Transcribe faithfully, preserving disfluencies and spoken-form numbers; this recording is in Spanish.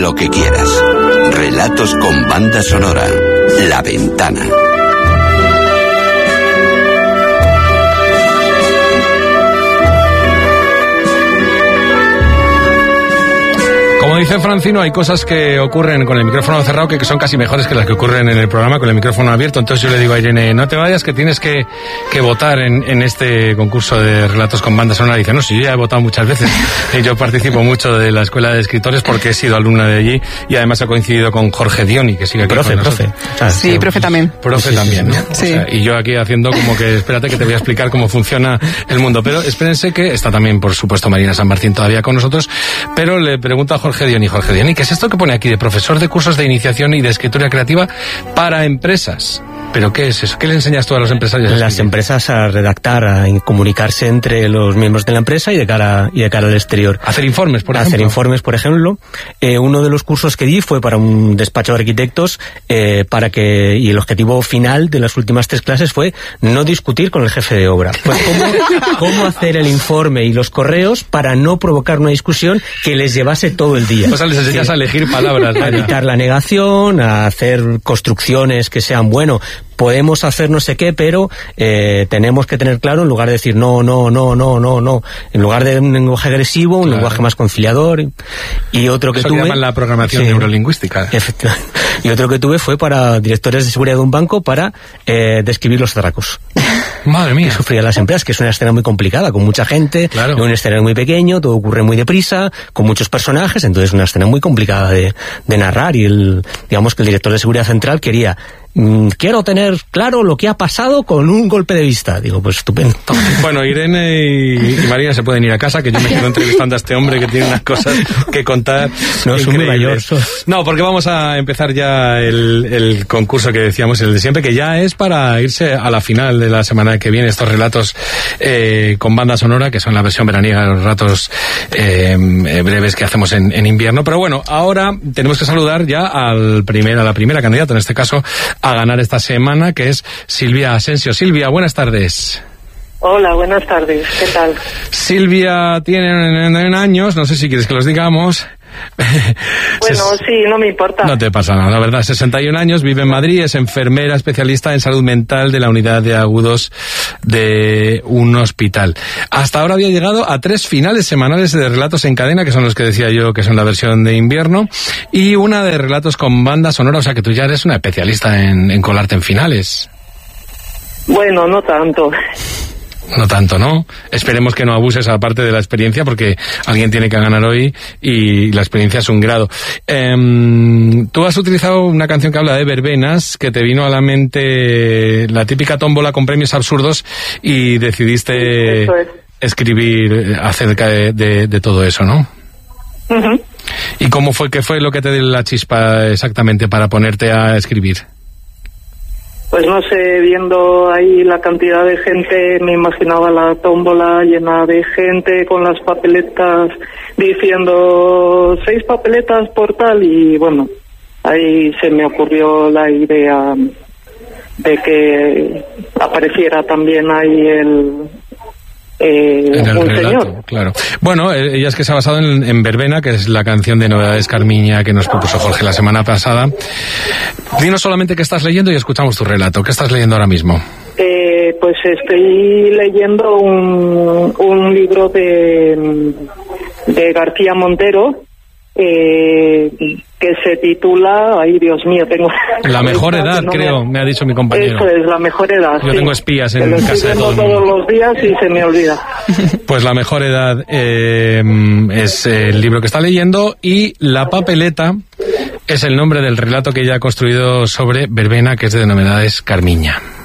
lo que quieras. Relatos con banda sonora. La Ventana. Como dice Francino, hay cosas que ocurren con el micrófono cerrado que son casi mejores que las que ocurren en el programa con el micrófono abierto. Entonces yo le digo a Irene, no te vayas, que tienes que, que votar en, en este concurso de relatos con banda sonora. Y dice, no, si yo ya he votado muchas veces. Y yo participo mucho de la Escuela de Escritores porque he sido alumna de allí y además he coincidido con Jorge Dioni, que sigue aquí profe, con nosotros. Profe, profe. Sí, profe también. Profe sí, también, ¿no? Sí. O sea, y yo aquí haciendo como que, espérate que te voy a explicar cómo funciona el mundo. Pero espérense que está también, por supuesto, Marina San Martín todavía con nosotros. Pero le pregunto a Jorge Dioni, Jorge Dioni, ¿qué es esto que pone aquí de profesor de cursos de iniciación y de escritura creativa para empresas? ¿Pero qué es eso? ¿Qué le enseñas tú a los empresarios? Las empresas a redactar, a comunicarse entre los miembros de la empresa y de cara, y de cara al exterior. Hacer informes, por ejemplo. Hacer informes, por ejemplo. Eh, uno de los cursos que di fue para un despacho de arquitectos, eh, para que, y el objetivo final de las últimas tres clases fue no discutir con el jefe de obra. Pues cómo, cómo hacer el informe y los correos para no provocar una discusión que les llevase todo el día. O sea, les enseñas sí. a elegir palabras. A evitar la negación, a hacer construcciones que sean, bueno, podemos hacer no sé qué, pero eh, tenemos que tener claro, en lugar de decir no, no, no, no, no, no, en lugar de un lenguaje agresivo, un claro. lenguaje más conciliador. Y, y otro que Eso tuve... Eso llaman la programación sí, neurolingüística. Efectivamente. Y otro que tuve fue para directores de seguridad de un banco para eh, describir los atracos. Madre mía. Que sufrían las empresas, que es una escena muy complicada, con mucha gente, claro. en un escenario muy pequeño, todo ocurre muy deprisa, con muchos personajes, entonces es una escena muy complicada de, de narrar, y el, digamos que el director de seguridad central quería mm, quiero tener claro lo que ha pasado con un golpe de vista. Digo, pues estupendo. Bueno, Irene y, y Marina se pueden ir a casa, que yo me quedo entrevistando a este hombre que tiene unas cosas que contar. No, es muy mayor. No, porque vamos a empezar ya el, el concurso que decíamos, el de siempre, que ya es para irse a la final de la semana que viene, estos relatos eh, con banda sonora, que son la versión veraniega de los relatos eh, breves que hacemos en, en invierno. Pero bueno, ahora tenemos que saludar ya al primer, a la primera candidata, en este caso, a ganar esta semana, que es Silvia Asensio. Silvia, buenas tardes. Hola, buenas tardes. ¿Qué tal? Silvia tiene años, no sé si quieres que los digamos. Bueno, sí, no me importa. No te pasa nada, la verdad. sesenta y un años, vive en Madrid, es enfermera especialista en salud mental de la unidad de agudos de un hospital. Hasta ahora había llegado a tres finales semanales de relatos en cadena, que son los que decía yo que son la versión de invierno, y una de relatos con banda sonora, o sea que tú ya eres una especialista en, en colarte en finales. Bueno, no tanto. No tanto, ¿no? Esperemos que no abuses aparte de la experiencia, porque alguien tiene que ganar hoy y la experiencia es un grado. Eh, tú has utilizado una canción que habla de verbenas, que te vino a la mente la típica tómbola con premios absurdos y decidiste eso es. escribir acerca de, de, de todo eso, ¿no? Uh-huh. ¿Y cómo fue, qué fue lo que te dio la chispa exactamente para ponerte a escribir? Pues no sé, viendo ahí la cantidad de gente, me imaginaba la tómbola llena de gente con las papeletas diciendo seis papeletas por tal, y bueno, ahí se me ocurrió la idea de que apareciera también ahí el... Eh, en el un relato, señor. Claro. Bueno, ella es que se ha basado en, en Verbena, que es la canción de Novedades Carmiña que nos propuso Jorge la semana pasada. Dinos solamente qué estás leyendo y escuchamos tu relato. ¿Qué estás leyendo ahora mismo? Eh, pues estoy leyendo un, un libro de, de García Montero, eh, que se titula, ay Dios mío, tengo... La mejor edad, no creo, me... me ha dicho mi compañero. Eso es, la mejor edad. Yo sí. tengo espías en lo casa de todo el mundo. todos los días y se me olvida. Pues La mejor edad eh, es el libro que está leyendo, y La papeleta es el nombre del relato que ella ha construido sobre Verbena, que es de Novedades Carmiña.